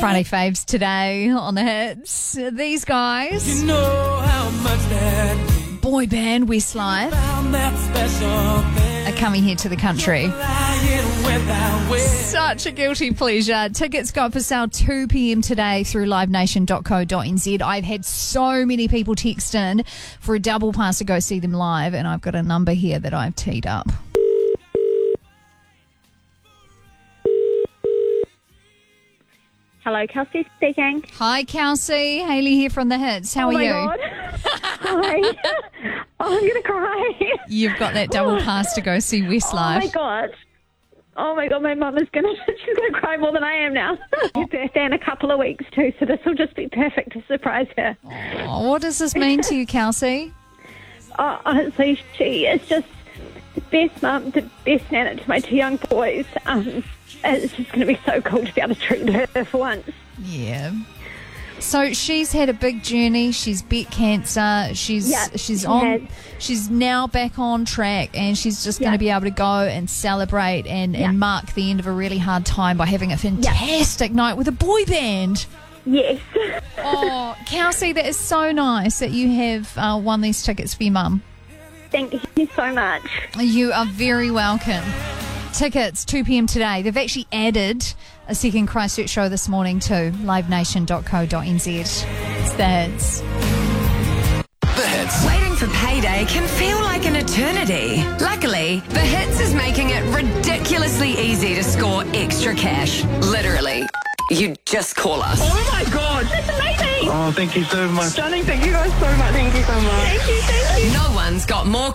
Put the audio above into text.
Friday faves today on the hits. These guys, You know how much that means. boy band Westlife, Found that special thing. are coming here to the country. Lying without way. Such a guilty pleasure. Tickets go up for sale 2 p.m. today through livenation.co.nz. I've had so many people text in for a double pass to go see them live, and I've got a number here that I've teed up. Hello, Kelsey speaking. Hi, Kelsey. Hayley here from the hits. How are you? God. Hi. Oh, I'm going to cry. You've got that double pass to go see Oh, my Westlife. God. Oh, my God, my mum is going to, she's going to cry more than I am now. Her birthday in a couple of weeks, too, so this will just be perfect to surprise her. Oh, what does this mean to you, Kelsey? Oh, honestly, she is just the best mum, the best nana to my two young boys. It's just going to be so cool to be able to treat her for once. Yeah. So she's had a big journey. She's beat cancer. She's now back on track, and she's just going to be able to go and celebrate and mark the end of a really hard time by having a fantastic night with a boy band. Yes. Oh, Kelsey, that is so nice that you have won these tickets for your mum. Thank you so much. You are very welcome. Tickets 2 p.m. today. They've actually added a second Christchurch show this morning too. livenation.co.nz. It's that's The Hits. Waiting for payday can feel like an eternity. Luckily, The Hits is making it ridiculously easy to score extra cash. Literally. You just call us. Oh my God, that's amazing! Oh, thank you so much. Stunning, thank you guys so much. Thank you so much. Thank you. No one's got more